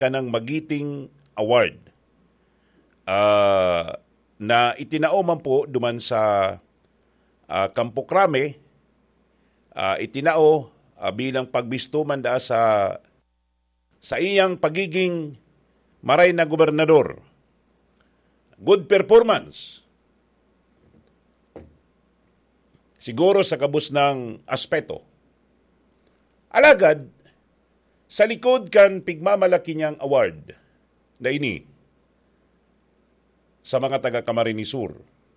kanang Magiting Award na itinao man po duman sa Campo Crame, itinao bilang pagbisto man da sa iyang pagiging maray na gobernador. Good performance. Siguro sa kabus ng aspeto. Alagad, sa likod kan pigmamalaki niyang award na ini sa mga taga Camarines Sur.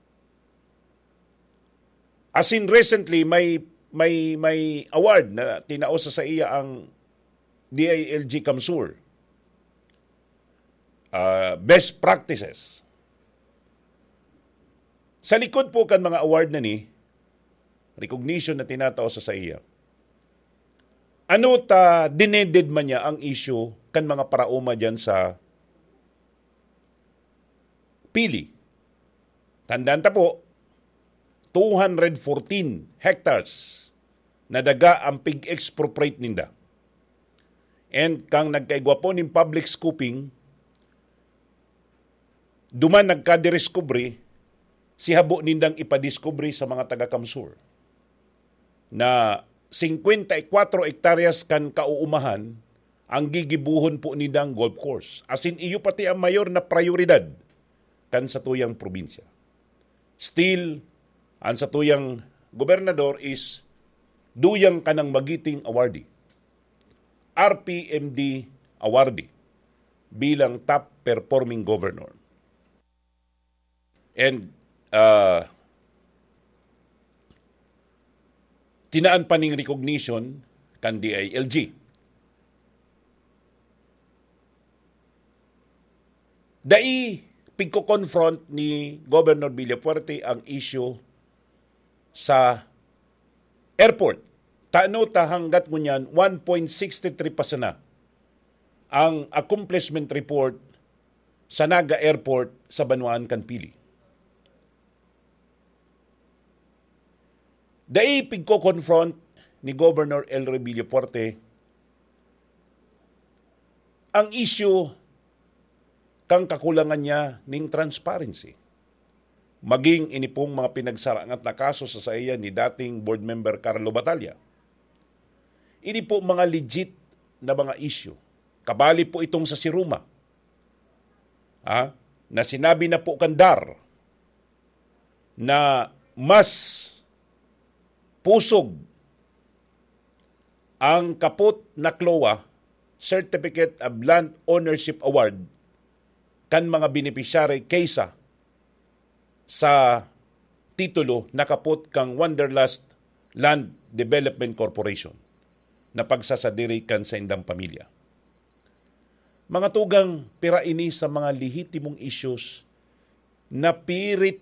As in recently, may award na tinao sa iya ang DILG Camsur. Best practices. Sa likod po kan mga award na ni, recognition na tinatao sa iya. Ano ta dineded man niya ang issue kan mga parauma dyan sa Pili. Tandaan ta po, 214 hectares na daga ang pig-expropriate ninda. And kang nagkaigwa po ng public scooping, duman nagkadireskubre, si habo nindang ipadiskubre sa mga taga-Camsur na 54 hektaryas kan kauumahan ang gigibuhon po nindang golf course. As in, iyo pati ang mayor na prioridad kan sa tuyang probinsya. Still, ang sa tuyang gobernador is duyang kanang Magiting Awardee. RPMD Awardee bilang top performing governor. And tinaan pa ning recognition kan DILG. Dai pigko-confront ni Governor Villafuerte ang issue sa airport. Taano ta hanggat ngunyan 1.63 pa sana ang accomplishment report sa Naga Airport sa Banwaan Kanpili. Dai pigko-confront ni Governor Elroy Villafuerte ang issue kang kakulangan niya ning transparency. Maging inipong mga pinagsarangat na kaso sa iya ni dating board member Carlo Batalla. Ini po mga legit na mga issue. Kabali po itong sa Siruma. Na sinabi na po kandar na mas pusog ang kaput na CLOA, Certificate of Land Ownership Award, kan mga beneficiary kaysa sa titulo na kaput kang Wanderlust Land Development Corporation na pagsasadiri kan sa indang pamilya. Mga tugang pira ini sa mga lehitimong issues na pirit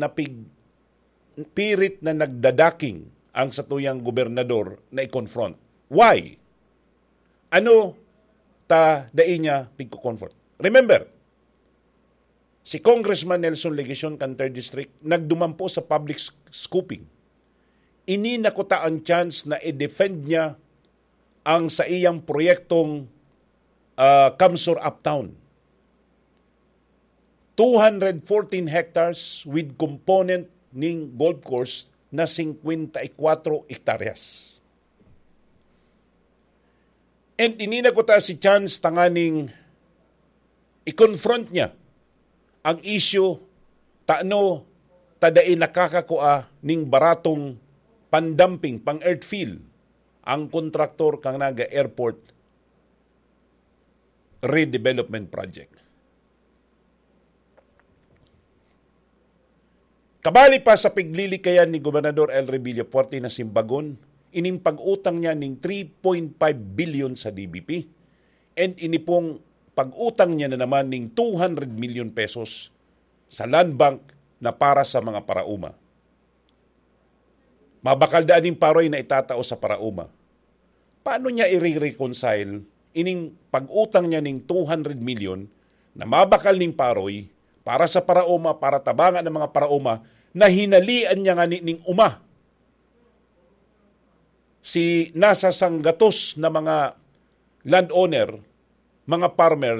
na nagdadaking ang satuyang gobernador na i-confront. Why? Ano ta dai niya pigko-confront? Remember, si Congressman Nelson Legacion kan 3rd District nagdumampo sa public scooping. Ini nakuta ang chance na i-defend niya ang sa iyang proyektong Camsur Uptown. 214 hectares with component ning golf course na 54 hektaryas. And ininakuta si Chance tanganing i-confront niya ang issue taano tadai nakakakua ning baratong pandamping, pang-earthfill ang kontraktor kang Naga Airport Redevelopment Project. Kabali pa sa piglilikayan ni Gobernador Elroy Villafuerte na simbagon, ining pag-utang niya ning 3.5 billion sa DBP and inipong pag-utang niya na naman ning 200 million pesos sa land bank na para sa mga parauma. Mabakaldaan ning paroy na itatao sa parauma. Paano niya i-reconcile ining pag-utang niya ning 200 million na mabakal ning paroy para sa parauma, para tabangan ng mga parauma na hinalian niya nga ning uma si nasa sanggatos na mga landowner, mga farmer